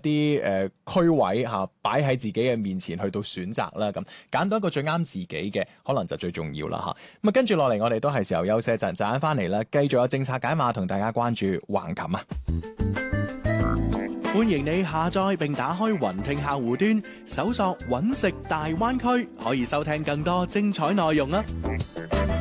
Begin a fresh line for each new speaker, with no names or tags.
啲區位嚇擺喺自己嘅面前去到選擇啦，咁揀到一個最啱自己嘅，可能就最重要啦嚇。咁啊，跟住落嚟，我哋都係時候休息一陣，陣間翻嚟啦，繼續有政策解碼同大家關注橫琴啊！
歡迎你下載並打開雲聽客戶端，搜索揾食大灣區，可以收聽更多精彩內容啊！